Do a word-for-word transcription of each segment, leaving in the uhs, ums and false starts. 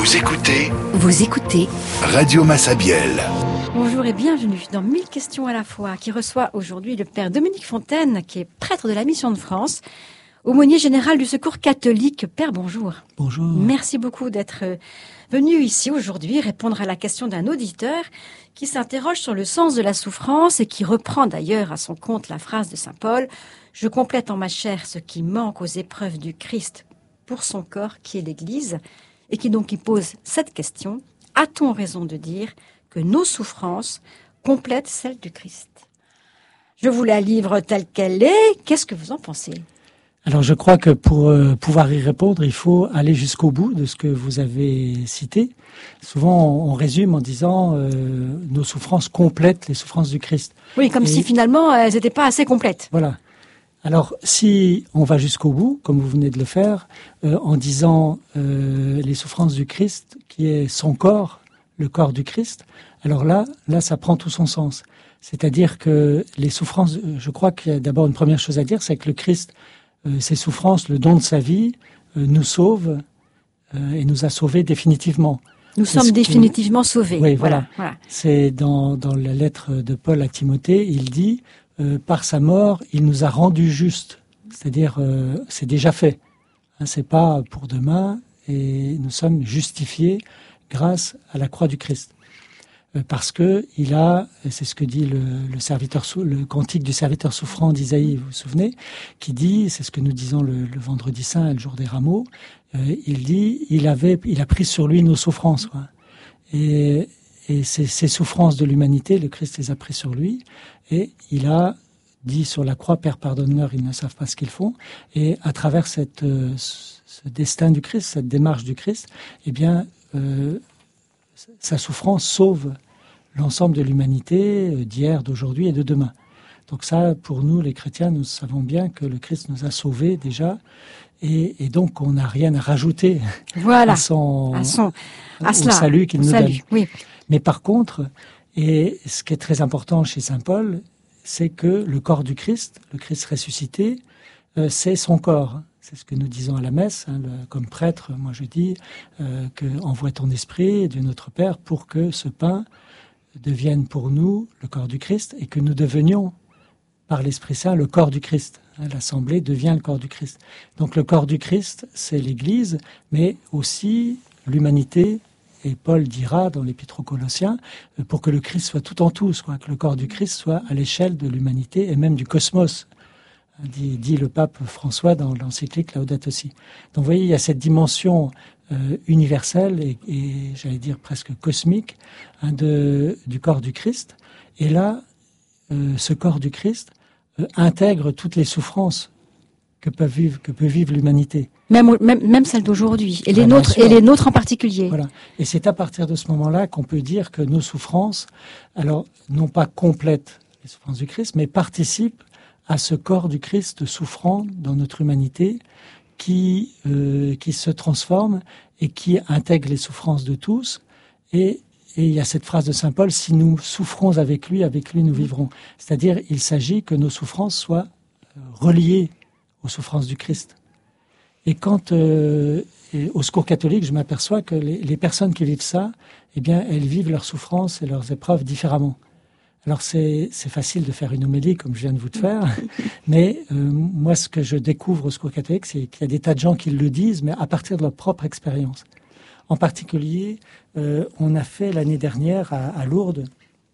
Vous écoutez Vous écoutez Radio Massabielle. Bonjour et bienvenue dans mille questions à la fois, qui reçoit aujourd'hui le père Dominique Fontaine, qui est prêtre de la Mission de France, aumônier général du Secours catholique. Père, bonjour. Bonjour. Merci beaucoup d'être venu ici aujourd'hui répondre à la question d'un auditeur qui s'interroge sur le sens de la souffrance et qui reprend d'ailleurs à son compte la phrase de saint Paul « Je complète en ma chair ce qui manque aux épreuves du Christ pour son corps qui est l'Église » et qui donc y pose cette question « A-t-on raison de dire que nos souffrances complètent celles du Christ ?» Je vous la livre telle qu'elle est. Qu'est-ce que vous en pensez ? Alors je crois que pour euh, pouvoir y répondre, il faut aller jusqu'au bout de ce que vous avez cité. Souvent on, on résume en disant euh, nos souffrances complètent les souffrances du Christ. Oui, comme Et, si finalement elles n'étaient pas assez complètes. Voilà. Alors si on va jusqu'au bout, comme vous venez de le faire, euh, en disant euh, les souffrances du Christ, qui est son corps, le corps du Christ, alors là, là ça prend tout son sens. C'est-à-dire que les souffrances, je crois qu'il y a d'abord une première chose à dire, c'est que le Christ, Euh, ces souffrances, le don de sa vie, euh, nous sauve euh, et nous a sauvés définitivement. Nous C'est sommes ce définitivement qui... sauvés. Oui, voilà. voilà. voilà. C'est dans, dans la lettre de Paul à Timothée, il dit euh, par sa mort, il nous a rendus justes. C'est-à-dire, euh, c'est déjà fait. Hein, c'est pas pour demain, et nous sommes justifiés grâce à la croix du Christ. Parce que il a, c'est ce que dit le, le serviteur, le cantique du serviteur souffrant d'Isaïe, vous vous souvenez, qui dit, c'est ce que nous disons le, le vendredi saint, le jour des rameaux, euh, il dit, il avait, il a pris sur lui nos souffrances, quoi. Et, et ces, ces souffrances de l'humanité, le Christ les a pris sur lui, et il a dit sur la croix, Père pardonne-leur, ils ne savent pas ce qu'ils font, et à travers cette, euh, ce destin du Christ, cette démarche du Christ, eh bien, euh, sa souffrance sauve l'ensemble de l'humanité d'hier, d'aujourd'hui et de demain. Donc ça, pour nous, les chrétiens, nous savons bien que le Christ nous a sauvés déjà, et, et donc on n'a rien à rajouter voilà. à son, à son à au cela, salut qu'il au nous salut, donne. Oui. Mais par contre, et ce qui est très important chez saint Paul, c'est que le corps du Christ, le Christ ressuscité, euh, c'est son corps. C'est ce que nous disons à la messe, hein, le, comme prêtre, moi je dis euh, que envoie ton esprit, Dieu notre Père, pour que ce pain devienne pour nous le corps du Christ et que nous devenions par l'Esprit Saint le corps du Christ. Hein, l'Assemblée devient le corps du Christ. Donc le corps du Christ, c'est l'Église, mais aussi l'humanité. Et Paul dira dans l'Épître aux Colossiens, pour que le Christ soit tout en tous, quoi, que le corps du Christ soit à l'échelle de l'humanité et même du cosmos. Dit, dit le pape François dans l'encyclique Laudato Si. Donc vous voyez, il y a cette dimension euh, universelle et, et j'allais dire presque cosmique hein, de, du corps du Christ. Et là, euh, ce corps du Christ euh, intègre toutes les souffrances que peut vivre, que peut vivre l'humanité. Même, même, même celles d'aujourd'hui, et les, ah, nôtres, et les nôtres en particulier. Voilà. Et c'est à partir de ce moment-là qu'on peut dire que nos souffrances, alors non pas complètent les souffrances du Christ, mais participent à ce corps du Christ souffrant dans notre humanité qui, euh, qui se transforme et qui intègre les souffrances de tous. Et, et il y a cette phrase de saint Paul, si nous souffrons avec lui, avec lui nous vivrons. C'est-à-dire, il s'agit que nos souffrances soient reliées aux souffrances du Christ. Et quand, euh, et au Secours catholique, je m'aperçois que les, les personnes qui vivent ça, eh bien, elles vivent leurs souffrances et leurs épreuves différemment. Alors c'est, c'est facile de faire une homélie comme je viens de vous le faire, mais euh, moi ce que je découvre au Secours catholique, c'est qu'il y a des tas de gens qui le disent, mais à partir de leur propre expérience. En particulier, euh, on a fait l'année dernière à, à Lourdes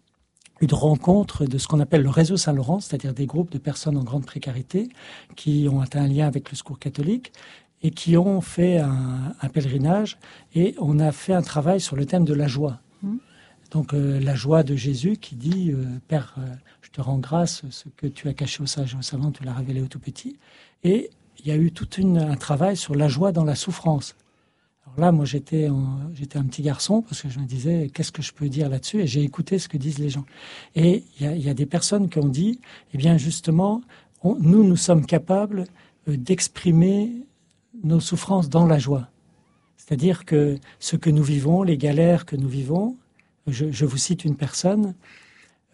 une rencontre de ce qu'on appelle le réseau Saint-Laurent, c'est-à-dire des groupes de personnes en grande précarité qui ont un lien avec le Secours catholique et qui ont fait un, un pèlerinage, et on a fait un travail sur le thème de la joie. Donc euh, la joie de Jésus qui dit euh, « Père, euh, je te rends grâce, ce que tu as caché aux sages et aux savants, tu l'as révélé au tout petit ». Et il y a eu tout une, un travail sur la joie dans la souffrance. Alors là, moi j'étais, en, j'étais un petit garçon parce que je me disais « Qu'est-ce que je peux dire là-dessus ?» Et j'ai écouté ce que disent les gens. Et il y a, il y a des personnes qui ont dit « Eh bien justement, on, nous, nous sommes capables euh, d'exprimer nos souffrances dans la joie. » C'est-à-dire que ce que nous vivons, les galères que nous vivons, Je, je vous cite une personne,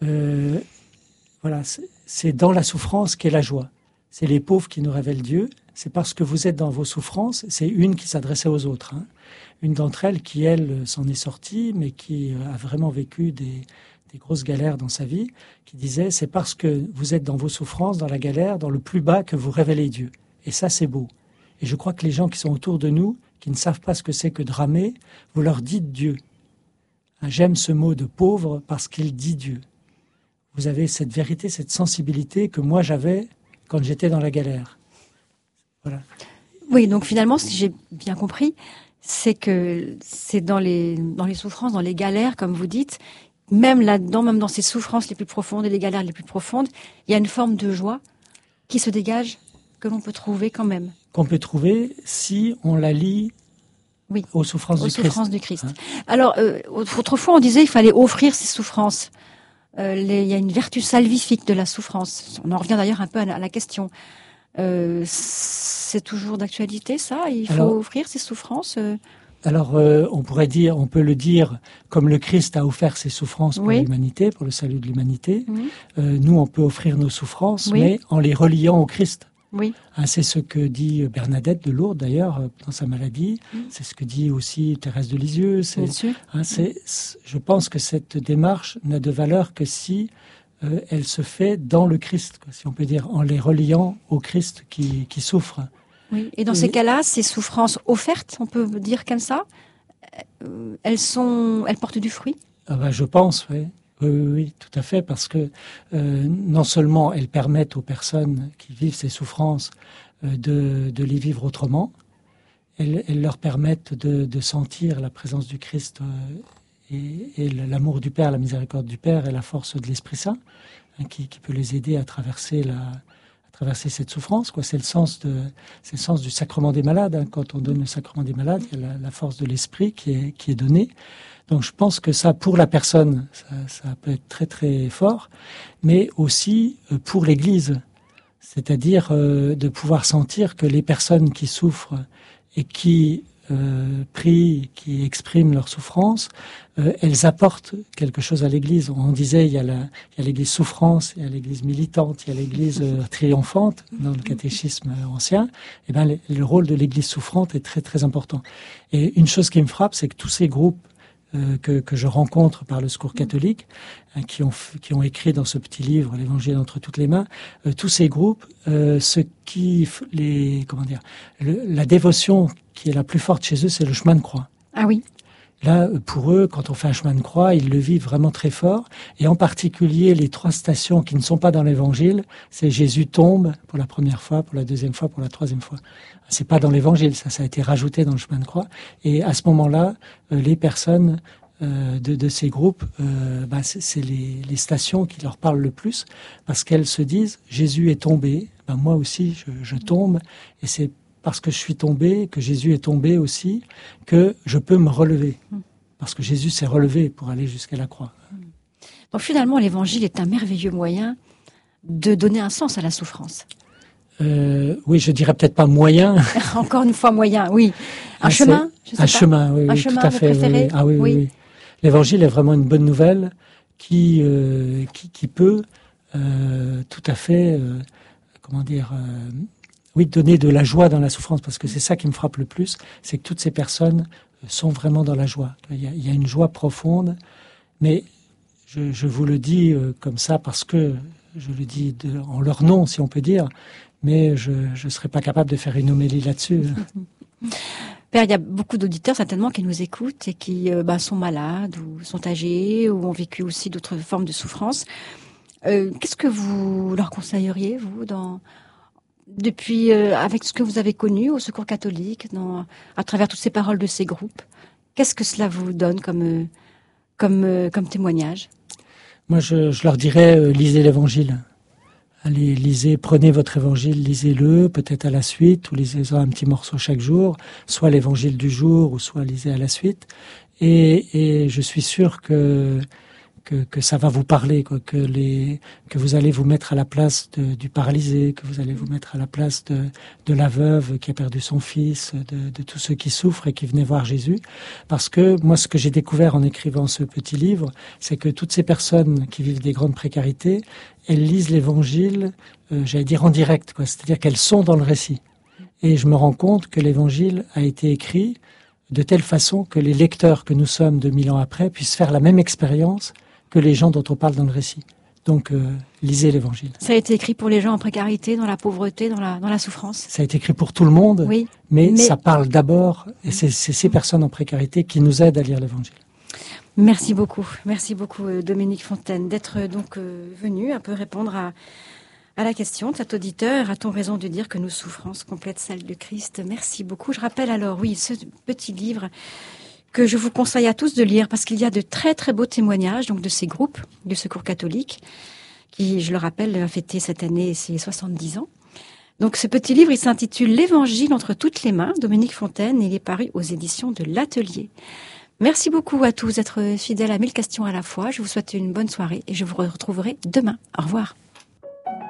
euh, voilà, c'est, c'est dans la souffrance qu'est la joie. C'est les pauvres qui nous révèlent Dieu, c'est parce que vous êtes dans vos souffrances. C'est une qui s'adressait aux autres. Hein. Une d'entre elles qui, elle, s'en est sortie, mais qui a vraiment vécu des, des grosses galères dans sa vie, qui disait, c'est parce que vous êtes dans vos souffrances, dans la galère, dans le plus bas, que vous révélez Dieu. Et ça, c'est beau. Et je crois que les gens qui sont autour de nous, qui ne savent pas ce que c'est que de ramer, vous leur dites Dieu. Hein, j'aime ce mot de pauvre parce qu'il dit Dieu. Vous avez cette vérité, cette sensibilité que moi j'avais quand j'étais dans la galère. Voilà. Oui, donc finalement, si j'ai bien compris, c'est que c'est dans les, dans les souffrances, dans les galères, comme vous dites, même là-dedans, même dans ces souffrances les plus profondes et les galères les plus profondes, il y a une forme de joie qui se dégage, que l'on peut trouver quand même. Qu'on peut trouver si on la lie oui. aux souffrances, aux du, souffrances Christ. du Christ. Hein? Alors, euh, autrefois, on disait qu'il fallait offrir ses souffrances. Euh, les, il y a une vertu salvifique de la souffrance. On en revient d'ailleurs un peu à la, à la question. Euh, c'est toujours d'actualité, ça? Il faut alors, offrir ses souffrances euh... Alors, euh, on pourrait dire, on peut le dire comme le Christ a offert ses souffrances pour oui. l'humanité, pour le salut de l'humanité. Oui. Euh, nous, on peut offrir nos souffrances, oui. mais en les reliant au Christ. Oui. Hein, c'est ce que dit Bernadette de Lourdes, d'ailleurs, dans sa maladie. Mm. C'est ce que dit aussi Thérèse de Lisieux. C'est, Bien sûr. Hein, c'est, je pense que cette démarche n'a de valeur que si euh, elle se fait dans le Christ, quoi, si on peut dire, en les reliant au Christ qui, qui souffre. Oui. Et dans Et, ces cas-là, ces souffrances offertes, on peut dire comme ça, euh, elles sont, elles portent du fruit. Ah ben, je pense, oui. Oui, oui, oui, tout à fait, parce que euh, non seulement elles permettent aux personnes qui vivent ces souffrances euh, de, de les vivre autrement, elles, elles leur permettent de, de sentir la présence du Christ euh, et, et l'amour du Père, la miséricorde du Père et la force de l'Esprit Saint, hein, qui, qui peut les aider à traverser la, à traverser cette souffrance. Quoi. C'est le sens de, c'est le sens du sacrement des malades. Hein. Quand on donne le sacrement des malades, il y a la, la force de l'Esprit qui est, qui est donnée. Donc je pense que ça, pour la personne, ça, ça peut être très très fort, mais aussi pour l'Église, c'est-à-dire euh, de pouvoir sentir que les personnes qui souffrent et qui euh, prient, qui expriment leur souffrance, euh, elles apportent quelque chose à l'Église. On disait, il y a, la, il y a l'Église souffrance, il y a l'Église militante, il y a l'Église euh, triomphante dans le catéchisme ancien. Et ben, le, le rôle de l'Église souffrante est très très important. Et une chose qui me frappe, c'est que tous ces groupes Euh, que, que je rencontre par le Secours catholique, hein, qui ont qui ont écrit dans ce petit livre l'Évangile entre toutes les mains, euh, tous ces groupes, euh, ce qui les comment dire, le, la dévotion qui est la plus forte chez eux, c'est le chemin de croix. Ah oui. Là, pour eux, quand on fait un chemin de croix, ils le vivent vraiment très fort. Et en particulier, les trois stations qui ne sont pas dans l'Évangile, c'est Jésus tombe pour la première fois, pour la deuxième fois, pour la troisième fois. C'est pas dans l'Évangile, ça, ça a été rajouté dans le chemin de croix. Et à ce moment-là, euh, les personnes euh, de, de ces groupes, euh, bah, c'est, c'est les, les stations qui leur parlent le plus, parce qu'elles se disent, Jésus est tombé, bah, moi aussi, je, je tombe, et c'est parce que je suis tombé, que Jésus est tombé aussi, que je peux me relever. Parce que Jésus s'est relevé pour aller jusqu'à la croix. Donc finalement, l'Évangile est un merveilleux moyen de donner un sens à la souffrance. Euh, oui, je dirais peut-être pas moyen. Encore une fois moyen, oui. Un ah, chemin, je sais Un pas. chemin, oui, un oui chemin, tout à fait. Vous préférez oui, oui. Ah oui, oui, oui. oui. L'Évangile est vraiment une bonne nouvelle qui euh, qui, qui peut euh, tout à fait, euh, comment dire. Euh, Oui, donner de la joie dans la souffrance, parce que c'est ça qui me frappe le plus, c'est que toutes ces personnes sont vraiment dans la joie. Il y a, il y a une joie profonde, mais je, je vous le dis comme ça parce que je le dis de, en leur nom, si on peut dire, mais je ne serais pas capable de faire une homélie là-dessus. Père, il y a beaucoup d'auditeurs certainement qui nous écoutent et qui euh, bah, sont malades ou sont âgés ou ont vécu aussi d'autres formes de souffrance. Euh, qu'est-ce que vous leur conseilleriez, vous, dans... Depuis, euh, avec ce que vous avez connu au Secours catholique, dans, à travers toutes ces paroles de ces groupes, qu'est-ce que cela vous donne comme, euh, comme, euh, comme témoignage? Moi, je, je leur dirais, euh, lisez l'Évangile. Allez, lisez, prenez votre Évangile, lisez-le, peut-être à la suite, ou lisez-en un petit morceau chaque jour, soit l'Évangile du jour, ou soit lisez à la suite. Et, et je suis sûr que Que, que ça va vous parler, quoi, que les, que vous allez vous mettre à la place de, du paralysé, que vous allez vous mettre à la place de, de la veuve qui a perdu son fils, de, de tous ceux qui souffrent et qui venaient voir Jésus. Parce que moi, ce que j'ai découvert en écrivant ce petit livre, c'est que toutes ces personnes qui vivent des grandes précarités, elles lisent l'Évangile, euh, j'allais dire en direct, quoi. C'est-à-dire qu'elles sont dans le récit. Et je me rends compte que l'Évangile a été écrit de telle façon que les lecteurs que nous sommes deux mille ans après puissent faire la même expérience que les gens dont on parle dans le récit. Donc, euh, lisez l'Évangile. Ça a été écrit pour les gens en précarité, dans la pauvreté, dans la, dans la souffrance. Ça a été écrit pour tout le monde, oui, mais, mais ça parle d'abord, et c'est, c'est ces personnes en précarité qui nous aident à lire l'Évangile. Merci beaucoup. Merci beaucoup, Dominique Fontaine, d'être donc euh, venu un peu répondre à, à la question de cet auditeur. A-t-on raison de dire que nos souffrances complètent celles de Christ? Merci beaucoup. Je rappelle alors, oui, ce petit livre que je vous conseille à tous de lire parce qu'il y a de très très beaux témoignages donc de ces groupes du Secours catholique qui, je le rappelle, a fêté cette année ses soixante-dix ans. Donc ce petit livre, il s'intitule L'Évangile entre toutes les mains, Dominique Fontaine, et il est paru aux éditions de l'Atelier. Merci beaucoup à tous d'être fidèles à mille questions à la fois. Je vous souhaite une bonne soirée et je vous retrouverai demain. Au revoir.